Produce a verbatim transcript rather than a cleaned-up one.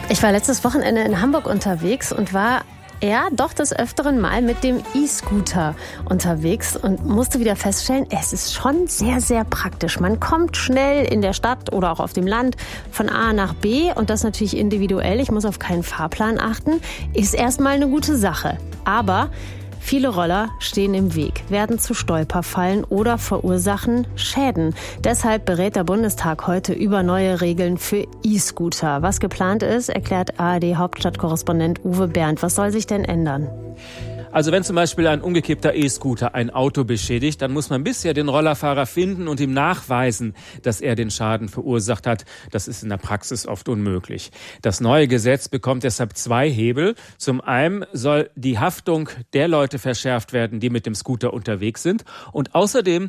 Ich war letztes Wochenende in Hamburg unterwegs und war ja doch des Öfteren mal mit dem E-Scooter unterwegs und musste wieder feststellen, es ist schon sehr, sehr praktisch. Man kommt schnell in der Stadt oder auch auf dem Land von A nach B und das natürlich individuell. Ich muss auf keinen Fahrplan achten. Ist erstmal eine gute Sache. Aber viele Roller stehen im Weg, werden zu Stolperfallen oder verursachen Schäden. Deshalb berät der Bundestag heute über neue Regeln für E-Scooter. Was geplant ist, erklärt A R D-Hauptstadtkorrespondent Uwe Bernd. Was soll sich denn ändern? Also wenn zum Beispiel ein umgekippter E-Scooter ein Auto beschädigt, dann muss man bisher den Rollerfahrer finden und ihm nachweisen, dass er den Schaden verursacht hat. Das ist in der Praxis oft unmöglich. Das neue Gesetz bekommt deshalb zwei Hebel. Zum einen soll die Haftung der Leute verschärft werden, die mit dem Scooter unterwegs sind. Und außerdem